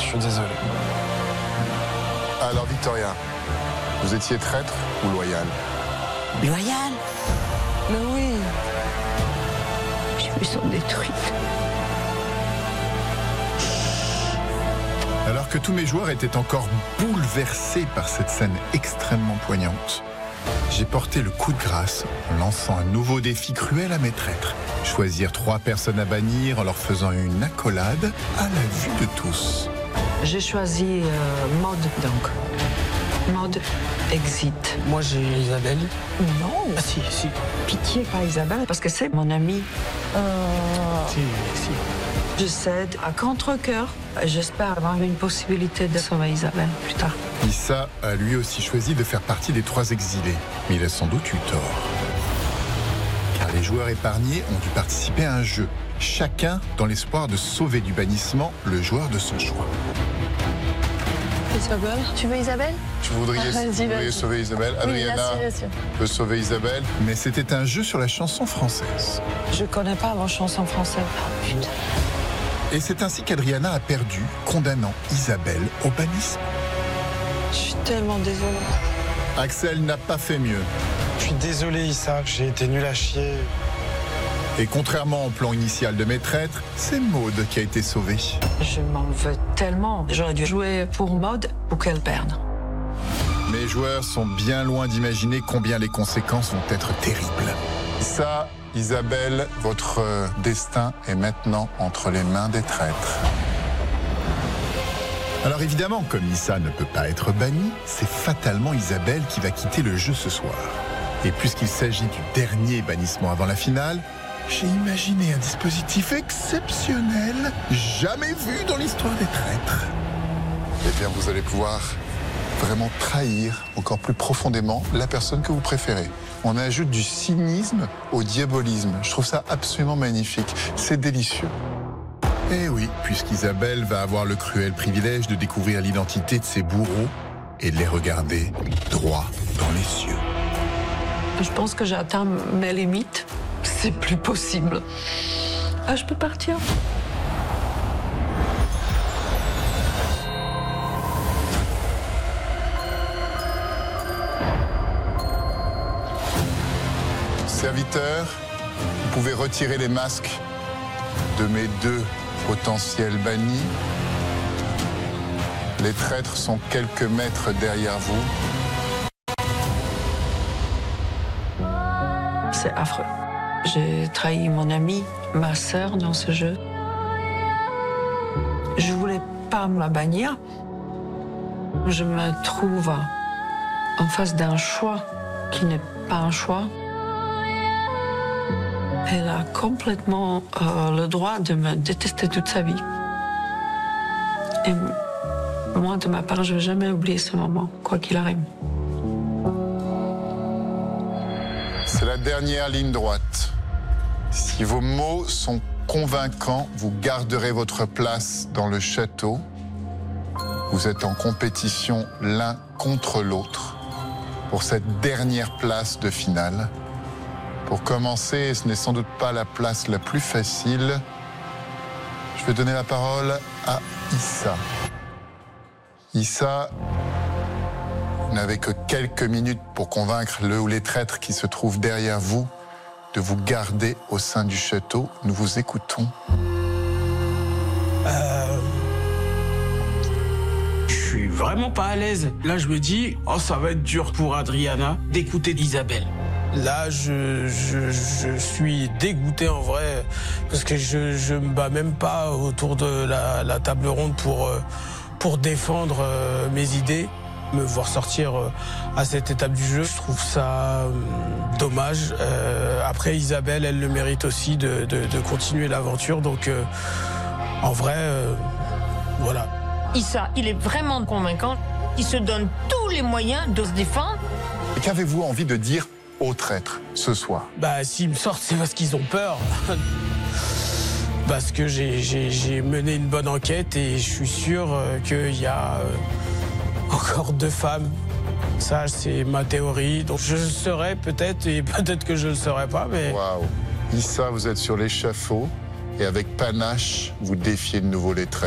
suis désolé. Alors Victoria, vous étiez traître ou loyal? Loyal? Mais oui. Je me sens détruite. Alors que tous mes joueurs étaient encore bouleversés par cette scène extrêmement poignante, j'ai porté le coup de grâce en lançant un nouveau défi cruel à mes traîtres. Choisir 3 personnes à bannir en leur faisant une accolade à la vue de tous. J'ai choisi Maud, donc. Maud, exit. Moi, j'ai Isabelle. Non. Ah si. Pitié, pas Isabelle, parce que c'est mon amie. Si. Je cède à contre-cœur. J'espère avoir une possibilité de sauver Isabelle plus tard. Issa a lui aussi choisi de faire partie des 3 exilés, mais il a sans doute eu tort. Car les joueurs épargnés ont dû participer à un jeu, chacun dans l'espoir de sauver du bannissement le joueur de son choix. Isabelle. Tu veux Isabelle? Vous voudriez Vas-y. sauver Isabelle? Oui, Adriana bien sûr. peut sauver Isabelle. Mais c'était un jeu sur la chanson française. Je connais pas vos chansons françaises. Putain. Et c'est ainsi qu'Adriana a perdu, condamnant Isabelle au bannissement. Je suis tellement désolée. Axel n'a pas fait mieux. Je suis désolé, Issa, j'ai été nul à chier. Et contrairement au plan initial de mes traîtres, c'est Maud qui a été sauvée. Je m'en veux tellement. J'aurais dû jouer pour Maud pour qu'elle perde. Mes joueurs sont bien loin d'imaginer combien les conséquences vont être terribles. Ça, Isabelle, votre destin est maintenant entre les mains des traîtres. Alors évidemment, comme Issa ne peut pas être bannie, c'est fatalement Isabelle qui va quitter le jeu ce soir. Et puisqu'il s'agit du dernier bannissement avant la finale, j'ai imaginé un dispositif exceptionnel, jamais vu dans l'histoire des traîtres. Eh bien, vous allez pouvoir vraiment trahir encore plus profondément la personne que vous préférez. On ajoute du cynisme au diabolisme. Je trouve ça absolument magnifique. C'est délicieux. Eh oui, puisqu'Isabelle va avoir le cruel privilège de découvrir l'identité de ses bourreaux et de les regarder droit dans les cieux. Je pense que j'ai atteint mes limites. C'est plus possible. Ah, je peux partir? Serviteurs, vous pouvez retirer les masques de mes 2 potentiels bannis. Les traîtres sont quelques mètres derrière vous. C'est affreux. J'ai trahi mon amie, ma sœur dans ce jeu. Je voulais pas me la bannir. Je me trouve en face d'un choix qui n'est pas un choix. Elle a complètement le droit de me détester toute sa vie. Et moi, de ma part, je ne vais jamais oublier ce moment, quoi qu'il arrive. C'est la dernière ligne droite. Si vos mots sont convaincants, vous garderez votre place dans le château. Vous êtes en compétition l'un contre l'autre pour cette dernière place de finale. Pour commencer, ce n'est sans doute pas la place la plus facile. Je vais donner la parole à Issa. Issa n'avait que quelques minutes pour convaincre le ou les traîtres qui se trouvent derrière vous de vous garder au sein du château. Nous vous écoutons. Je suis vraiment pas à l'aise. Là, je me dis, oh, ça va être dur pour Adriana d'écouter Isabelle. Là, je suis dégoûté en vrai, parce que je me bats même pas autour de la table ronde pour défendre mes idées. Me voir sortir à cette étape du jeu, je trouve ça dommage. Après, Isabelle, elle le mérite aussi de continuer l'aventure. Donc, en vrai, voilà. Issa, il est vraiment convaincant. Il se donne tous les moyens de se défendre. Et qu'avez-vous envie de dire aux traîtres ce soir? Bah, s'ils me sortent, c'est parce qu'ils ont peur. Parce que j'ai mené une bonne enquête et je suis sûr qu'il y a encore 2 femmes. Ça, c'est ma théorie. Donc je le saurais peut-être et peut-être que je le saurais pas, mais... Waouh! Issa, vous êtes sur l'échafaud et avec panache, vous défiez de nouveau les traîtres.